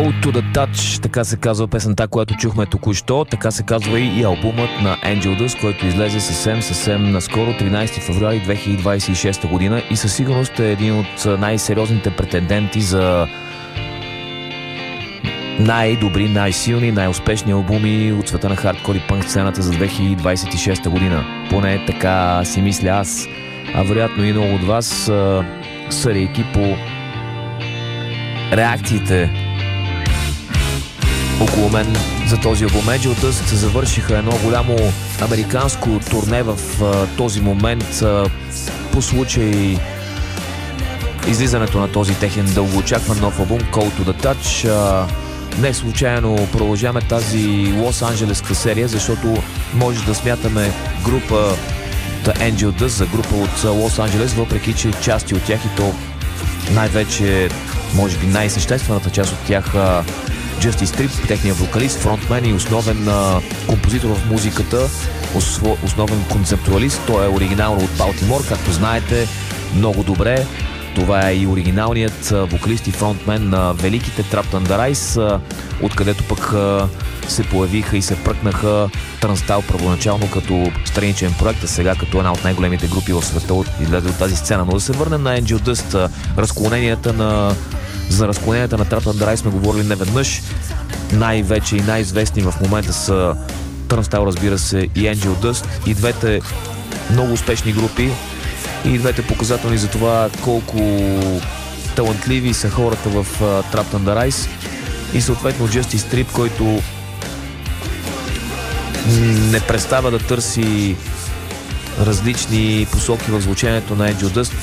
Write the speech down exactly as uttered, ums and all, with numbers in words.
Code to the Touch, така се казва песента, която чухме току-що, така се казва и албумът на Angel Dust, който излезе съвсем, съвсем наскоро, тринайсети февруари две хиляди двайсет и шеста година и със сигурност е един от най-сериозните претенденти за най-добри, най-силни, най-успешни албуми от света на хардкор и пънк сцената за две хиляди двайсет и шеста година. Поне така си мисля аз, а вероятно и много от вас, съдейки по реакциите около мен за този албум. Angel Dust завършиха едно голямо американско турне в а, този момент а, по случай излизането на този техен дългоочакван нов албум Code to the Touch. А, не случайно продължаваме тази лос-анджелеска серия, защото може да смятаме група Angel Dust за група от Лос-Анджелес, въпреки че части от тях и то най-вече, може би най-съществената част от тях, Justice Strip, техният вокалист, фронтмен и основен а, композитор в музиката, основен концептуалист. Той е оригинално от Балтимор, както знаете много добре. Това е и оригиналният а, вокалист и фронтмен на великите Trapped Under Ice, а, откъдето пък а, се появиха и се пръкнаха Turnstile първоначално като страничен проект, а сега като една от най-големите групи в света излезе от тази сцена. Но да се върнем на Angel Dust. Разклоненията на За разклоненията на Trapped Under Ice сме говорили неведнъж. Най-вече и най-известни в момента са Turnstile, разбира се, и Angel Dust. И двете много успешни групи, и двете показателни за това колко талантливи са хората в Trapped Under Ice. И съответно Justice Strip, който не престава да търси различни посоки в звучението на Angel Dust.